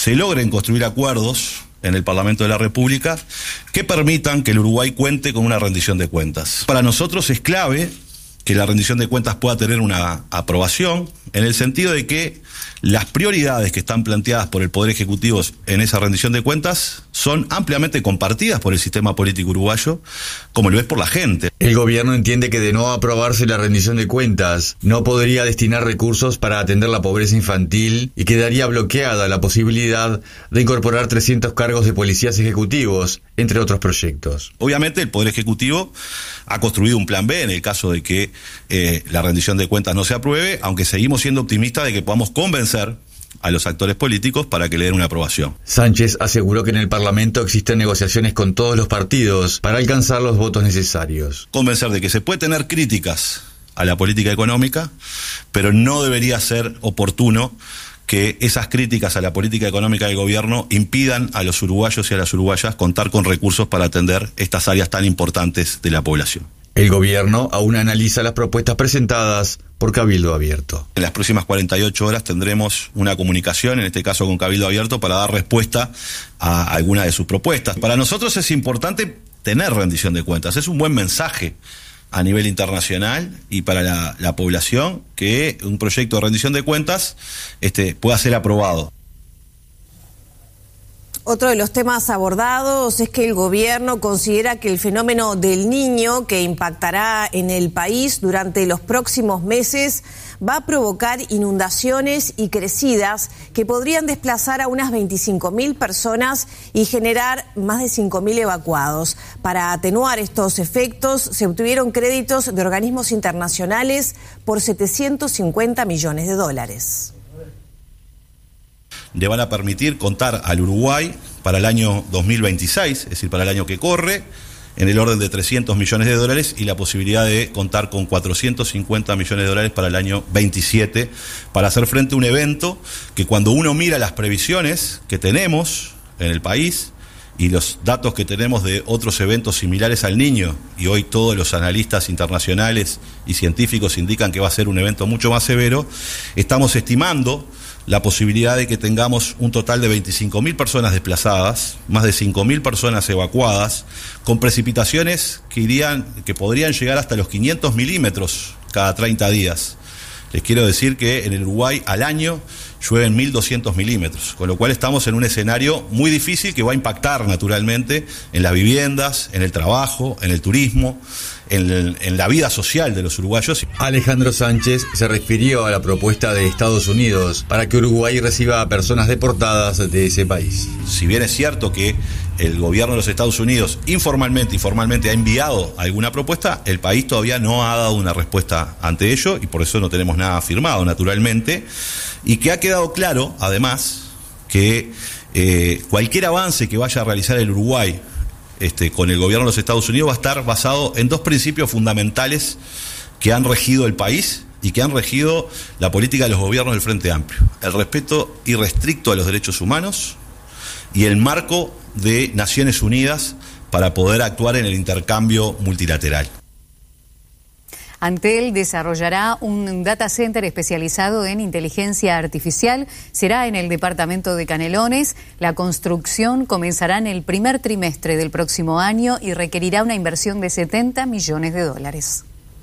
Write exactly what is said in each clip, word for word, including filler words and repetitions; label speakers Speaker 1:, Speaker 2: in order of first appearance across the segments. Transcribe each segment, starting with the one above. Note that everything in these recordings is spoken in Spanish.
Speaker 1: se logren construir acuerdos en el Parlamento de la República que permitan que el Uruguay cuente con una rendición de cuentas. Para nosotros es clave que la rendición de cuentas pueda tener una aprobación, en el sentido de que las prioridades que están planteadas por el Poder Ejecutivo en esa rendición de cuentas son ampliamente compartidas por el sistema político uruguayo, como lo es por la gente.
Speaker 2: El gobierno entiende que de no aprobarse la rendición de cuentas, no podría destinar recursos para atender la pobreza infantil y quedaría bloqueada la posibilidad de incorporar trescientos cargos de policías ejecutivos, entre otros proyectos.
Speaker 1: Obviamente el Poder Ejecutivo ha construido un plan B en el caso de que eh, la rendición de cuentas no se apruebe, aunque seguimos siendo optimistas de que podamos convencer a los actores políticos para que le den una aprobación.
Speaker 2: Sánchez aseguró que en el Parlamento existen negociaciones con todos los partidos para alcanzar los votos necesarios.
Speaker 1: Convencer de que se puede tener críticas a la política económica, pero no debería ser oportuno que esas críticas a la política económica del gobierno impidan a los uruguayos y a las uruguayas contar con recursos para atender estas áreas tan importantes de la población.
Speaker 2: El gobierno aún analiza las propuestas presentadas por Cabildo Abierto.
Speaker 1: En las próximas cuarenta y ocho horas tendremos una comunicación, en este caso con Cabildo Abierto, para dar respuesta a alguna de sus propuestas. Para nosotros es importante tener rendición de cuentas, es un buen mensaje a nivel internacional y para la, la población que un proyecto de rendición de cuentas este, pueda ser aprobado.
Speaker 3: Otro de los temas abordados es que el gobierno considera que el fenómeno del Niño, que impactará en el país durante los próximos meses, va a provocar inundaciones y crecidas que podrían desplazar a unas veinticinco mil personas y generar más de cinco mil evacuados. Para atenuar estos efectos, se obtuvieron créditos de organismos internacionales por setecientos cincuenta millones de dólares.
Speaker 1: Le van a permitir contar al Uruguay para el año dos mil veintiséis, es decir, para el año que corre, en el orden de trescientos millones de dólares y la posibilidad de contar con cuatrocientos cincuenta millones de dólares para el año veintisiete, para hacer frente a un evento que, cuando uno mira las previsiones que tenemos en el país y los datos que tenemos de otros eventos similares al Niño, y hoy todos los analistas internacionales y científicos indican que va a ser un evento mucho más severo, estamos estimando la posibilidad de que tengamos un total de veinticinco mil personas desplazadas, más de cinco mil personas evacuadas, con precipitaciones que irían, que podrían llegar hasta los quinientos milímetros cada treinta días. Les quiero decir que en el Uruguay al año llueven mil doscientos milímetros, con lo cual estamos en un escenario muy difícil que va a impactar naturalmente en las viviendas, en el trabajo, en el turismo, en, el, en la vida social de los uruguayos.
Speaker 2: Alejandro Sánchez se refirió a la propuesta de Estados Unidos para que Uruguay reciba a personas deportadas de ese país.
Speaker 1: Si bien es cierto que el gobierno de los Estados Unidos informalmente y formalmente ha enviado alguna propuesta, el país todavía no ha dado una respuesta ante ello y por eso no tenemos nada firmado, naturalmente, y que ha quedado claro, además, que eh, cualquier avance que vaya a realizar el Uruguay este, con el gobierno de los Estados Unidos va a estar basado en dos principios fundamentales que han regido el país y que han regido la política de los gobiernos del Frente Amplio: el respeto irrestricto a los derechos humanos y el marco de Naciones Unidas para poder actuar en el intercambio multilateral.
Speaker 4: Antel desarrollará un data center especializado en inteligencia artificial. Será en el departamento de Canelones. La construcción comenzará en el primer trimestre del próximo año y requerirá una inversión de setenta millones de dólares.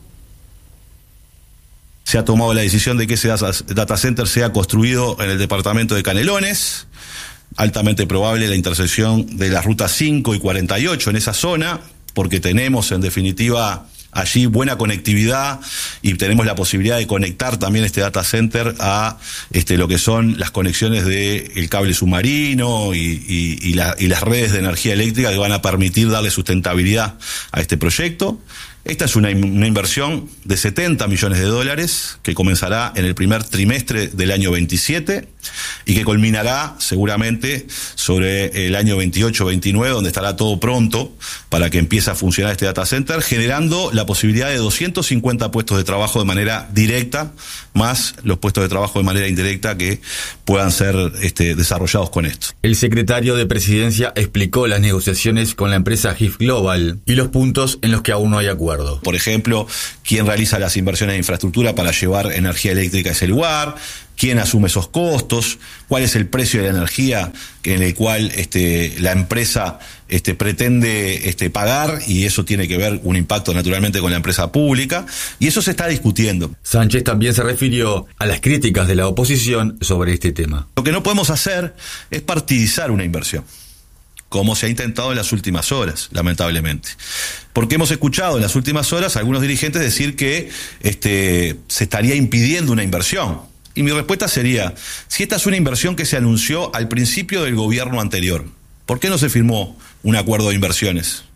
Speaker 1: Se ha tomado la decisión de que ese data center sea construido en el departamento de Canelones. Altamente probable la intersección de las rutas cinco y cuarenta y ocho en esa zona, porque tenemos en definitiva allí buena conectividad y tenemos la posibilidad de conectar también este data center a este, lo que son las conexiones del cable submarino y, y, y, la, y las redes de energía eléctrica que van a permitir darle sustentabilidad a este proyecto. Esta es una, una inversión de setenta millones de dólares que comenzará en el primer trimestre del año veintisiete y que culminará seguramente sobre el año veintiocho veintinueve, donde estará todo pronto para que empiece a funcionar este data center, generando la posibilidad de doscientos cincuenta puestos de trabajo de manera directa, más los puestos de trabajo de manera indirecta que puedan ser este, desarrollados con esto.
Speaker 2: El secretario de Presidencia explicó las negociaciones con la empresa G I F Global y los puntos en los que aún no hay acuerdo. acuerdo.
Speaker 1: Por ejemplo, quién realiza las inversiones de infraestructura para llevar energía eléctrica a ese lugar, quién asume esos costos, cuál es el precio de la energía en el cual este, la empresa este, pretende este, pagar, y eso tiene que ver un impacto naturalmente con la empresa pública, y eso se está discutiendo.
Speaker 2: Sánchez también se refirió a las críticas de la oposición sobre este tema.
Speaker 1: Lo que no podemos hacer es partidizar una inversión, como se ha intentado en las últimas horas, lamentablemente. Porque hemos escuchado en las últimas horas a algunos dirigentes decir que este, se estaría impidiendo una inversión. Y mi respuesta sería, si esta es una inversión que se anunció al principio del gobierno anterior, ¿por qué no se firmó un acuerdo de inversiones?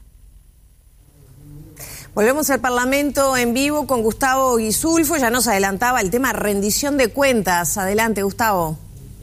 Speaker 3: Volvemos al Parlamento en vivo con Gustavo Guisulfo. Ya nos adelantaba el tema rendición de cuentas. Adelante, Gustavo.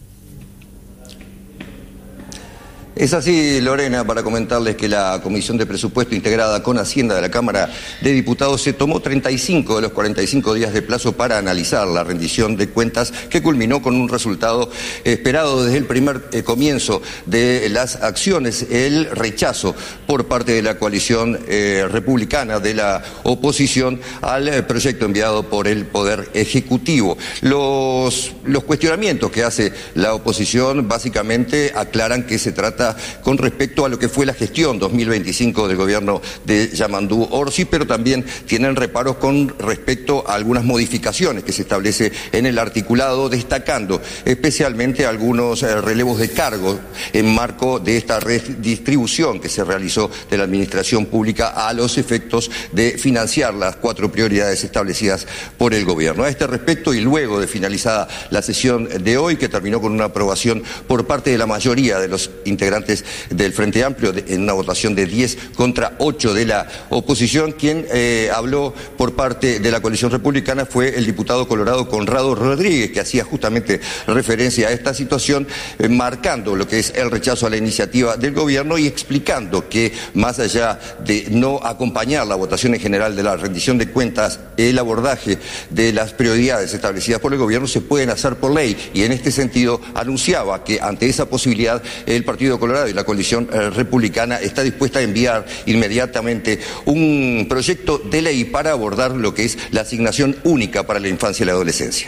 Speaker 5: Es así, Lorena, para comentarles que la Comisión de Presupuesto integrada con Hacienda de la Cámara de Diputados se tomó treinta y cinco de los cuarenta y cinco días de plazo para analizar la rendición de cuentas, que culminó con un resultado esperado desde el primer eh, comienzo de las acciones, el rechazo por parte de la coalición eh, republicana de la oposición al eh, proyecto enviado por el Poder Ejecutivo. Los, los cuestionamientos que hace la oposición básicamente aclaran que se trata con respecto a lo que fue la gestión dos mil veinticinco del gobierno de Yamandú Orsi, pero también tienen reparos con respecto a algunas modificaciones que se establece en el articulado, destacando especialmente algunos eh, relevos de cargo en marco de esta redistribución que se realizó de la administración pública a los efectos de financiar las cuatro prioridades establecidas por el gobierno. A este respecto, y luego de finalizada la sesión de hoy, que terminó con una aprobación por parte de la mayoría de los integrantes del Frente Amplio, en una votación de diez contra ocho de la oposición, quien eh, habló por parte de la coalición republicana fue el diputado colorado Conrado Rodríguez, que hacía justamente referencia a esta situación, eh, marcando lo que es el rechazo a la iniciativa del gobierno y explicando que, más allá de no acompañar la votación en general de la rendición de cuentas, el abordaje de las prioridades establecidas por el gobierno se pueden hacer por ley, y en este sentido anunciaba que ante esa posibilidad el Partido Colorado y la coalición eh, republicana está dispuesta a enviar inmediatamente un proyecto de ley para abordar lo que es la asignación única para la infancia y la adolescencia.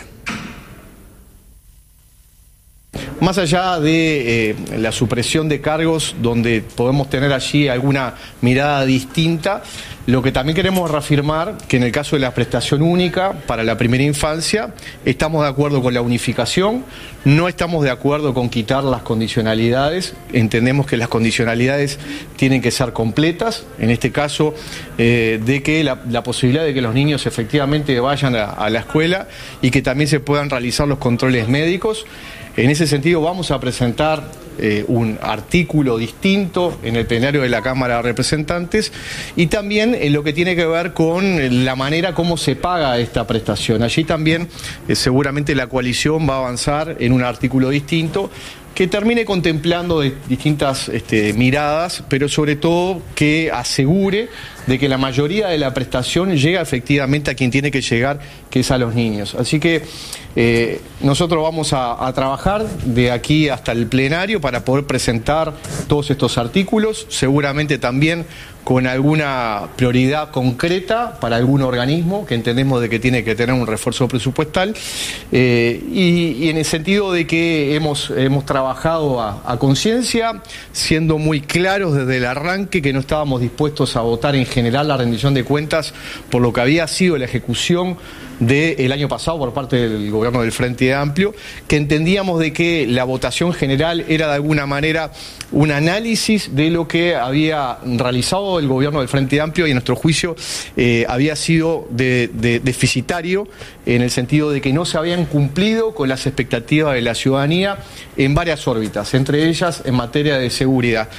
Speaker 6: Más allá de eh, la supresión de cargos, donde podemos tener allí alguna mirada distinta, lo que también queremos reafirmar que en el caso de la prestación única para la primera infancia estamos de acuerdo con la unificación, no estamos de acuerdo con quitar las condicionalidades, entendemos que las condicionalidades tienen que ser completas, en este caso eh, de que la, la posibilidad de que los niños efectivamente vayan a, a la escuela y que también se puedan realizar los controles médicos. En ese sentido vamos a presentar eh, un artículo distinto en el plenario de la Cámara de Representantes, y también en lo que tiene que ver con la manera como se paga esta prestación. Allí también eh, seguramente la coalición va a avanzar en un artículo distinto que termine contemplando de distintas este, miradas, pero sobre todo que asegure de que la mayoría de la prestación llega efectivamente a quien tiene que llegar, que es a los niños. Así que eh, nosotros vamos a, a trabajar de aquí hasta el plenario para poder presentar todos estos artículos, seguramente también con alguna prioridad concreta para algún organismo que entendemos de que tiene que tener un refuerzo presupuestal, eh, y, y en el sentido de que hemos, hemos trabajado a, a conciencia, siendo muy claros desde el arranque que no estábamos dispuestos a votar en general la rendición de cuentas por lo que había sido la ejecución del año pasado por parte del gobierno del Frente Amplio, que entendíamos de que la votación general era de alguna manera un análisis de lo que había realizado el gobierno del Frente Amplio, y en nuestro juicio eh, había sido de, de, deficitario en el sentido de que no se habían cumplido con las expectativas de la ciudadanía en varias órbitas, entre ellas en materia de seguridad.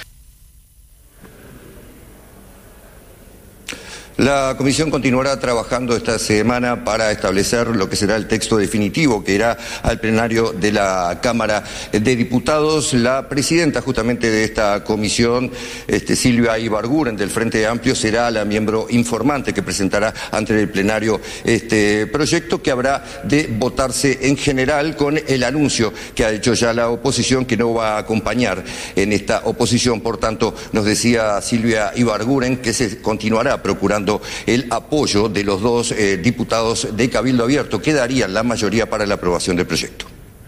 Speaker 5: La comisión continuará trabajando esta semana para establecer lo que será el texto definitivo que irá al plenario de la Cámara de Diputados. La presidenta justamente de esta comisión, este, Silvia Ibarguren, del Frente Amplio, será la miembro informante que presentará ante el plenario este proyecto, que habrá de votarse en general, con el anuncio que ha hecho ya la oposición que no va a acompañar en esta oposición. Por tanto, nos decía Silvia Ibarguren que se continuará procurando necesitando el apoyo de los dos eh, diputados de Cabildo Abierto, que darían la mayoría para la aprobación del proyecto.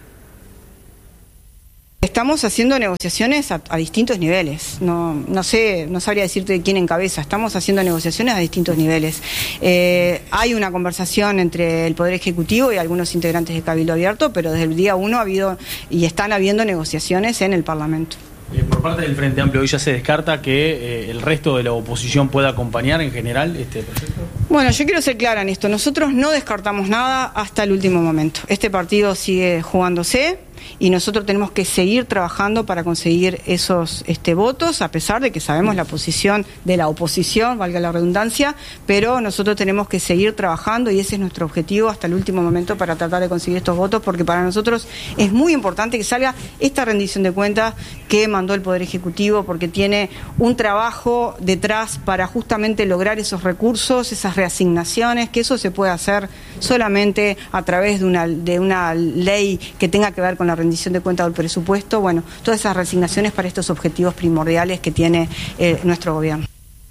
Speaker 7: Estamos haciendo negociaciones a, a distintos niveles, no, no sé, no sabría decirte quién encabeza, estamos haciendo negociaciones a distintos niveles. Eh, hay una conversación entre el Poder Ejecutivo y algunos integrantes de Cabildo Abierto, pero desde el día uno ha habido y están habiendo negociaciones en el Parlamento.
Speaker 8: Eh, por parte del Frente Amplio, ¿hoy ya se descarta que eh, el resto de la oposición pueda acompañar en general este proyecto?
Speaker 7: Bueno, yo quiero ser clara en esto, nosotros no descartamos nada hasta el último momento. Este partido sigue jugándose y nosotros tenemos que seguir trabajando para conseguir esos este, votos, a pesar de que sabemos la posición de la oposición, valga la redundancia, pero nosotros tenemos que seguir trabajando y ese es nuestro objetivo hasta el último momento para tratar de conseguir estos votos, porque para nosotros es muy importante que salga esta rendición de cuentas que mandó el Poder Ejecutivo, porque tiene un trabajo detrás para justamente lograr esos recursos, esas reasignaciones, que eso se puede hacer solamente a través de una, de una ley que tenga que ver con la rendición de cuentas del presupuesto, bueno, todas esas reasignaciones para estos objetivos primordiales que tiene eh, nuestro gobierno.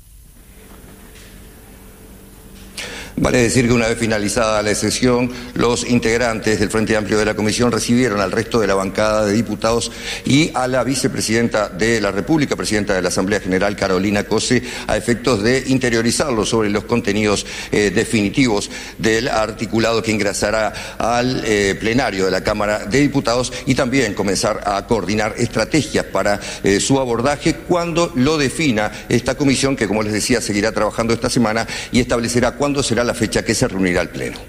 Speaker 5: Vale decir que una vez finalizada la sesión, los integrantes del Frente Amplio de la Comisión recibieron al resto de la bancada de diputados y a la vicepresidenta de la República, presidenta de la Asamblea General, Carolina Cose, a efectos de interiorizarlo sobre los contenidos eh, definitivos del articulado que ingresará al eh, plenario de la Cámara de Diputados y también comenzar a coordinar estrategias para eh, su abordaje cuando lo defina esta comisión, que como les decía seguirá trabajando esta semana y establecerá cuándo será la fecha que se reunirá el Pleno.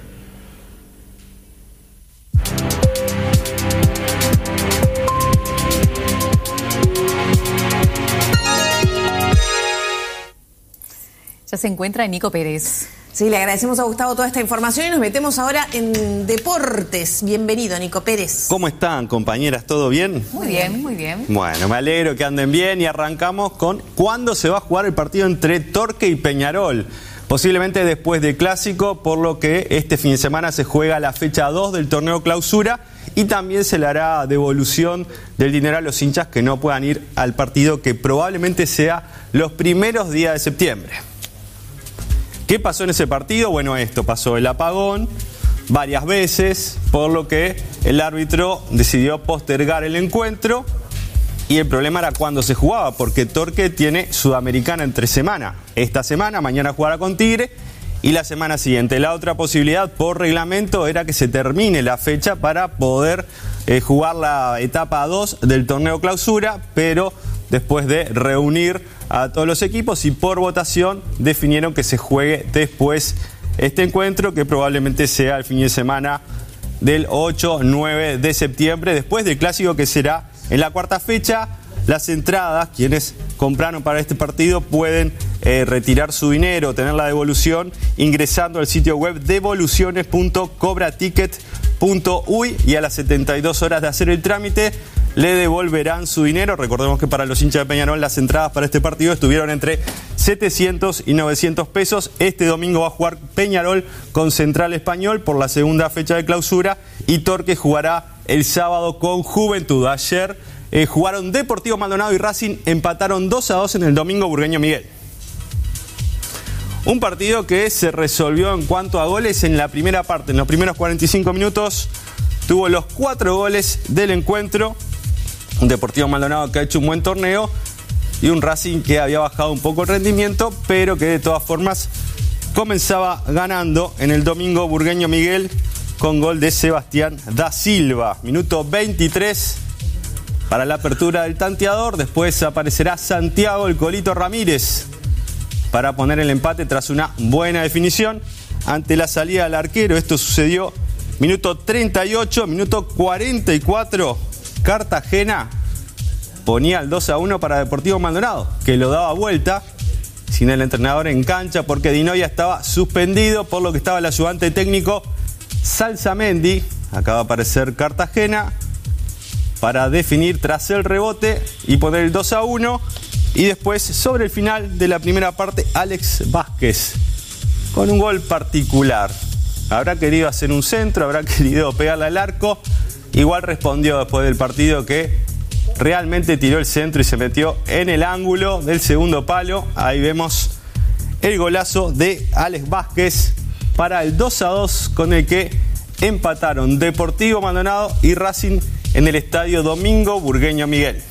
Speaker 4: Ya se encuentra Nico Pérez.
Speaker 3: Sí, le agradecemos a Gustavo toda esta información y nos metemos ahora en deportes. Bienvenido, Nico Pérez.
Speaker 9: ¿Cómo están, compañeras? ¿Todo bien?
Speaker 4: Muy bien, muy bien.
Speaker 9: Bueno, me alegro que anden bien y arrancamos con ¿cuándo se va a jugar el partido entre Torque y Peñarol? Posiblemente después del Clásico, por lo que este fin de semana se juega la fecha dos del torneo Clausura y también se le hará devolución del dinero a los hinchas que no puedan ir al partido, que probablemente sea los primeros días de septiembre. ¿Qué pasó en ese partido? Bueno, esto pasó el apagón varias veces, por lo que el árbitro decidió postergar el encuentro. Y el problema era cuándo se jugaba, porque Torque tiene Sudamericana entre semana. Esta semana, mañana jugará con Tigre, y la semana siguiente. La otra posibilidad por reglamento era que se termine la fecha para poder eh, jugar la etapa dos del torneo Clausura, pero después de reunir a todos los equipos y por votación definieron que se juegue después este encuentro, que probablemente sea el fin de semana del ocho nueve de septiembre, después del Clásico, que será en la cuarta fecha. Las entradas, quienes compraron para este partido pueden eh, retirar su dinero, tener la devolución ingresando al sitio web devoluciones punto cobraticket punto uy y a las setenta y dos horas de hacer el trámite le devolverán su dinero. Recordemos que para los hinchas de Peñarol las entradas para este partido estuvieron entre setecientos y novecientos pesos. Este domingo va a jugar Peñarol con Central Español por la segunda fecha de Clausura y Torque jugará el sábado con Juventud. Ayer eh, jugaron Deportivo Maldonado y Racing, empataron dos a dos en el domingo Burgueño Miguel. Un partido que se resolvió en cuanto a goles en la primera parte. En los primeros cuarenta y cinco minutos tuvo los cuatro goles del encuentro. Un Deportivo Maldonado que ha hecho un buen torneo y un Racing que había bajado un poco el rendimiento, pero que de todas formas comenzaba ganando en el domingo Burgueño Miguel con gol de Sebastián da Silva. Minuto veintitrés para la apertura del tanteador. Después aparecerá Santiago el Colito Ramírez para poner el empate tras una buena definición ante la salida del arquero. Esto sucedió minuto treinta y ocho, minuto cuarenta y cuatro. Cartagena ponía el dos a uno para Deportivo Maldonado, que lo daba vuelta sin el entrenador en cancha porque Di Noia estaba suspendido, por lo que estaba el ayudante técnico Salsamendi. Acaba de aparecer Cartagena para definir tras el rebote y poner el dos a uno. Y después, sobre el final de la primera parte, Alex Vázquez con un gol particular. Habrá querido hacer un centro, habrá querido pegarle al arco. Igual respondió después del partido que realmente tiró el centro y se metió en el ángulo del segundo palo. Ahí vemos el golazo de Alex Vázquez para el dos a dos con el que empataron Deportivo Maldonado y Racing en el estadio Domingo Burgueño Miguel.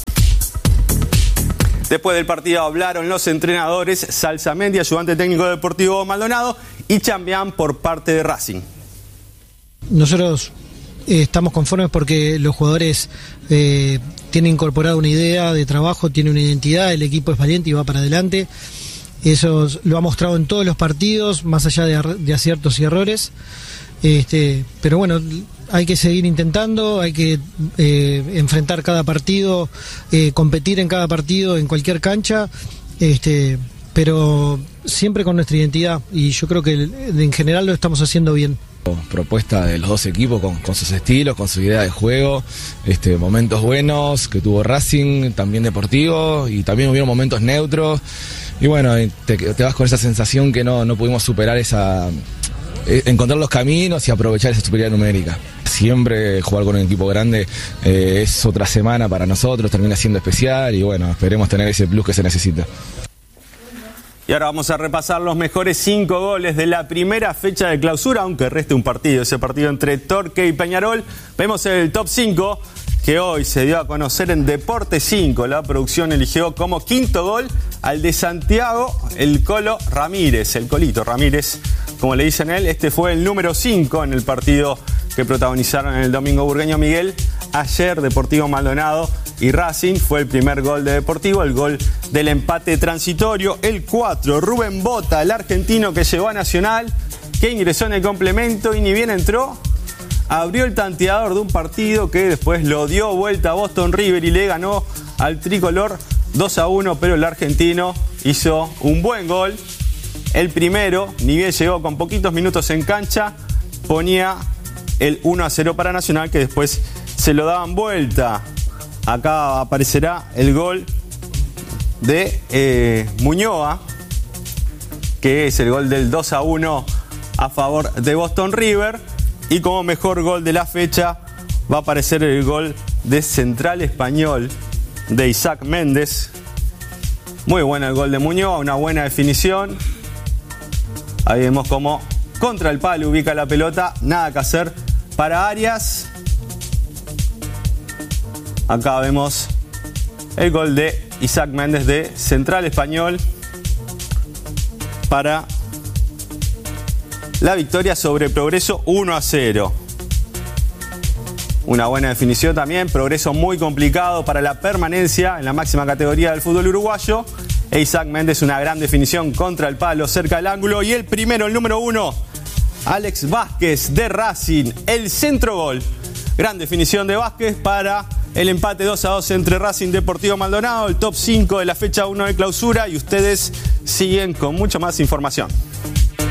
Speaker 9: Después del partido hablaron los entrenadores Salsamendi, ayudante técnico de Deportivo Maldonado, y Chambián por parte de Racing.
Speaker 10: Nosotros eh, estamos conformes porque los jugadores eh, tienen incorporada una idea de trabajo, tienen una identidad, el equipo es valiente y va para adelante. Eso lo ha mostrado en todos los partidos, más allá de, de aciertos y errores. Este, pero bueno, hay que seguir intentando, hay que eh, enfrentar cada partido, eh, competir en cada partido, en cualquier cancha, este, pero siempre con nuestra identidad, y yo creo que en general lo estamos haciendo bien.
Speaker 11: Propuesta de los dos equipos con, con sus estilos, con su idea de juego, este, momentos buenos que tuvo Racing, también Deportivo, y también hubieron momentos neutros, y bueno, te, te vas con esa sensación que no, no pudimos superar esa... encontrar los caminos y aprovechar esa superioridad numérica. Siempre jugar con un equipo grande eh, es otra semana para nosotros, termina siendo especial y bueno, esperemos tener ese plus que se necesita.
Speaker 9: Y ahora vamos a repasar los mejores cinco goles de la primera fecha de clausura, aunque reste un partido, ese partido entre Torque y Peñarol. Vemos el top cinco que hoy se dio a conocer en Deporte cinco. La producción eligió como quinto gol al de Santiago, el Colo Ramírez, el Colito Ramírez, como le dicen él. Este fue el número cinco en el partido que protagonizaron en el Domingo Burgueño Miguel. Ayer Deportivo Maldonado y Racing fue el primer gol de Deportivo, el gol del empate transitorio. El cuatro, Rubén Bota, el argentino que llegó a Nacional, que ingresó en el complemento y ni bien entró, abrió el tanteador de un partido que después lo dio vuelta a Boston River y le ganó al tricolor dos a uno, pero el argentino hizo un buen gol. El primero, ni bien llegó con poquitos minutos en cancha, ponía el uno a cero para Nacional, que después se lo daban vuelta. Acá aparecerá el gol de eh, Muñoa, que es el gol del dos a uno a favor de Boston River. Y como mejor gol de la fecha va a aparecer el gol de Central Español de Isaac Méndez. Muy bueno el gol de Muñoa, una buena definición. Ahí vemos cómo contra el palo ubica la pelota, nada que hacer para Arias. Acá vemos el gol de Isaac Méndez de Central Español para la victoria sobre Progreso uno a cero. Una buena definición también. Progreso muy complicado para la permanencia en la máxima categoría del fútbol uruguayo. E Isaac Méndez, una gran definición contra el palo, cerca del ángulo. Y el primero, el número uno, Alex Vázquez de Racing, el centro gol. Gran definición de Vázquez para el empate dos a dos entre Racing y Deportivo Maldonado. El top cinco de la fecha uno de clausura. Y ustedes siguen con mucha más información.